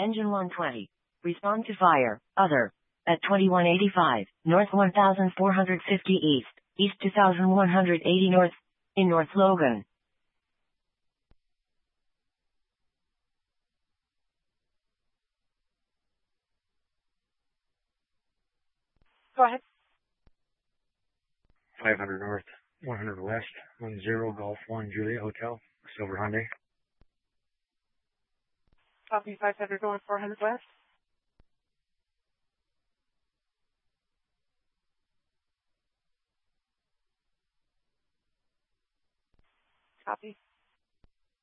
Engine 120. Respond to fire. Other. At 2185, North 1450 East, East 2180 North, in North Logan. Go ahead. 500 North, 100 West, 10 Golf 1 Julia Hotel, Silver Hyundai. Copy 500 North, 400 West. Copy.